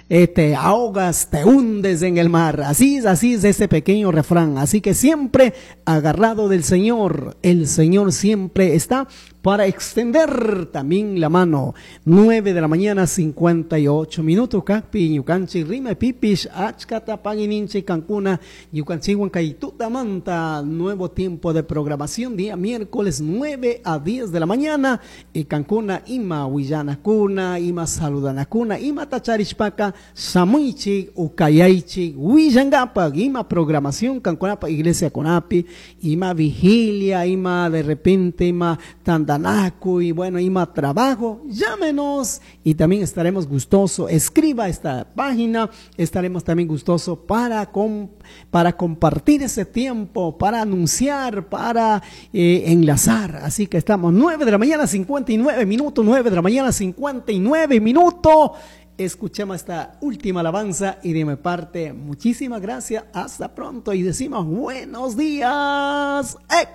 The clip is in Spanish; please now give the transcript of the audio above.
te ahogas, te hundes en el mar. Así es ese pequeño refrán. Así que siempre agarrado del Señor. El Señor siempre está para extender también la mano. 9 de la mañana, 58 minutos. Capi, Yucanchi, Rima, Pipish, Achcata, Pagininche, Cancuna, Yucanchi, Huancaituta, Manta. Nuevo tiempo de programación, día miércoles 9 a 10 de la mañana. Y Cancuna, Ima, Huillana Cuna, Ima Saludana Cuna, Ima Tacharishpaca, Samuichi, Ucayaichi, Huillangapa, Ima programación, Cancunapa, Iglesia Conapi, Ima vigilia, Ima de repente, Ima tanda y bueno, Ima trabajo, llámenos y también estaremos gustosos, escriba esta página, estaremos también gustosos para compartir ese tiempo, para anunciar, para enlazar. Así que estamos 9 de la mañana 59 minutos, 9 de la mañana 59 minutos. Escuchemos esta última alabanza y de mi parte, muchísimas gracias, hasta pronto y decimos buenos días.